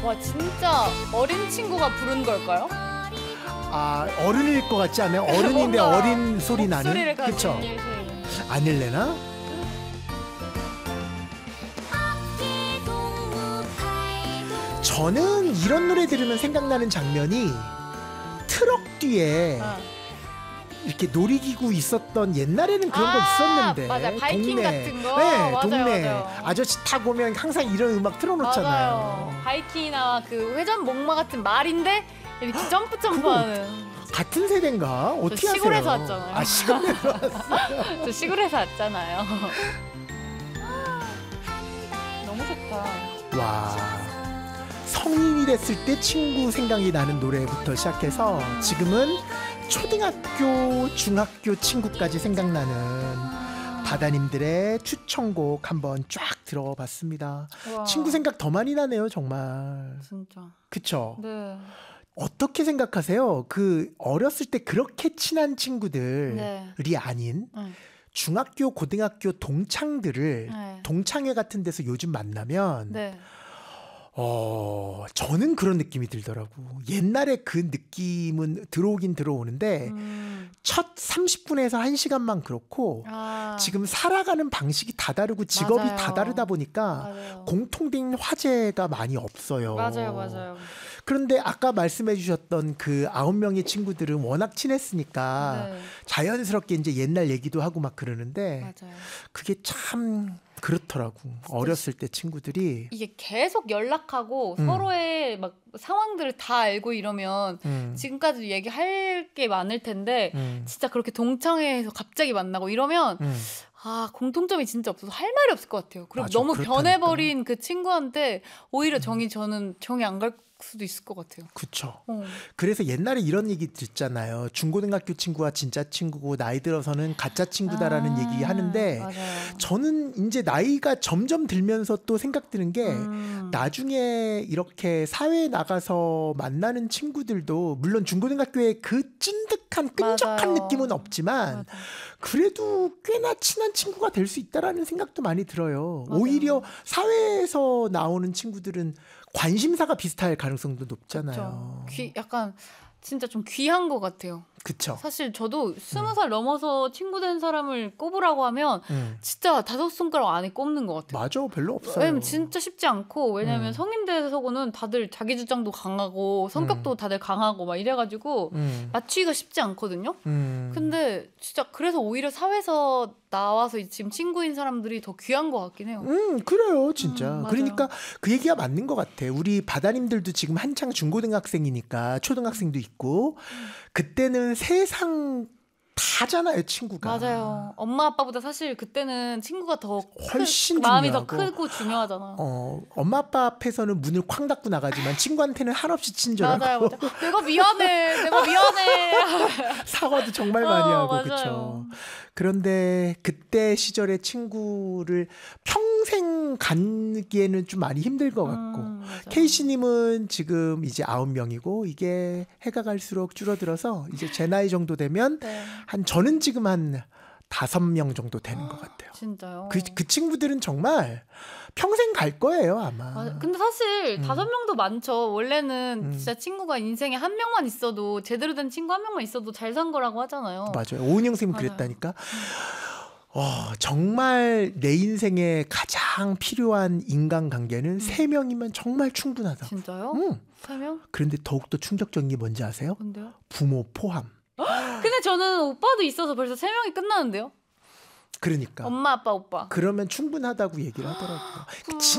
와, 진짜 어린 친구가 부른 걸까요? 아, 어른일 것 같지 않아요? 어른인데 뭔가 어린 소리 나는? 목소리를 가진 그쵸? 예술. 아닐래나? 저는 이런 노래 들으면 생각나는 장면이 트럭 뒤에 이렇게 놀이기구 있었던 옛날에는 그런 거 있었는데 맞아, 바이킹 동네. 같은 거. 네, 맞아요, 동네 맞아요. 아저씨 타고 오면 항상 이런 음악 틀어놓잖아요. 맞아요. 바이킹이나 그 회전 목마 같은 말인데 이렇게 점프하는. 같은 세대인가? 어떻게 하세요? 시골에서 왔잖아요. 아, 시골에서 왔어. 저 시골에서 왔잖아요. 너무 좋다. 와, 성인이 됐을 때 친구 생각이 나는 노래부터 시작해서 지금은 초등학교, 중학교 친구까지 생각나는 바다님들의 추천곡 한번 쫙 들어봤습니다. 와. 친구 생각 더 많이 나네요, 정말. 진짜. 그쵸? 네. 어떻게 생각하세요? 그 어렸을 때 그렇게 친한 친구들이 네. 아닌 네. 중학교, 고등학교 동창들을 네. 동창회 같은 데서 요즘 만나면 네. 저는 그런 느낌이 들더라고. 옛날에 그 느낌은 들어오긴 들어오는데 첫 30분에서 1시간만 그렇고 지금 살아가는 방식이 다 다르고 직업이 맞아요. 다 다르다 보니까 맞아요. 공통된 화제가 많이 없어요. 맞아요. 그런데 아까 말씀해 주셨던 그 9명의 친구들은 워낙 친했으니까 네. 자연스럽게 이제 옛날 얘기도 하고 막 그러는데 맞아요. 그게 참 그렇더라고. 어렸을 때 친구들이 이게 계속 연락하고 서로의 막 상황들을 다 알고 이러면 지금까지 얘기할 게 많을 텐데 진짜 그렇게 동창회에서 갑자기 만나고 이러면 공통점이 진짜 없어서 할 말이 없을 것 같아요. 그리고 맞아, 너무 그렇다니까. 변해버린 그 친구한테 오히려 저는 정이 안 갈 수도 있을 것 같아요. 그쵸. 그래서 옛날에 이런 얘기 듣잖아요. 중고등학교 친구와 진짜 친구고 나이 들어서는 가짜 친구다라는 얘기 하는데 맞아요. 저는 이제 나이가 점점 들면서 또 생각드는 게 나중에 이렇게 사회에 나가서 만나는 친구들도 물론 중고등학교에 그 찐득한 끈적한 맞아요. 느낌은 없지만 맞아요. 그래도 꽤나 친한 친구가 될 수 있다라는 생각도 많이 들어요. 맞아요. 오히려 사회에서 나오는 친구들은 관심사가 비슷할 가능성도 높잖아요. 약간 진짜 좀 귀한 것 같아요. 그쵸. 사실 저도 20살 넘어서 친구 된 사람을 꼽으라고 하면 진짜 5손가락 안에 꼽는 것 같아요. 맞아, 별로 없어요. 왜냐면 진짜 쉽지 않고 왜냐면 성인 돼서고는 다들 자기 주장도 강하고 성격도 다들 강하고 막 이래가지고 맞추기가 쉽지 않거든요. 근데 진짜 그래서 오히려 사회에서 나와서 지금 친구인 사람들이 더 귀한 것 같긴 해요. 그래요, 진짜. 맞아요. 그러니까 그 얘기가 맞는 것 같아. 우리 바다님들도 지금 한창 중고등학생이니까 초등학생도 있고 그때는 세상 다잖아요, 친구가. 맞아요. 엄마 아빠보다 사실 그때는 친구가 더 훨씬 마음이 중요하고. 더 크고 중요하잖아. 엄마 아빠 앞에서는 문을 쾅 닫고 나가지만 친구한테는 한없이 친절하고 맞아요. 내가 미안해. 사과도 정말 많이 하고 맞아요. 그렇죠. 그런데 그때 시절의 친구를 평생 갖기에는 좀 많이 힘들 것 같고 케이씨님은 지금 이제 9명이고 이게 해가 갈수록 줄어들어서 이제 제 나이 정도 되면 네. 저는 지금 한 5명 정도 되는 것 같아요. 진짜요? 그 친구들은 정말 평생 갈 거예요, 아마. 맞아. 근데 사실 5명도 많죠. 원래는 진짜 친구가 인생에 한 명만 있어도 제대로 된 친구 한 명만 있어도 잘 산 거라고 하잖아요. 맞아요. 오은영 선생님 그랬다니까. 정말 내 인생에 가장 필요한 인간관계는 3명이면 정말 충분하다. 진짜요? 3명? 그런데 더욱더 충격적인 게 뭔지 아세요? 뭔데요? 부모 포함. 근데 저는 오빠도 있어서 벌써 3명이 끝나는데요? 그러니까. 엄마, 아빠, 오빠. 그러면 충분하다고 얘기를 하더라고요.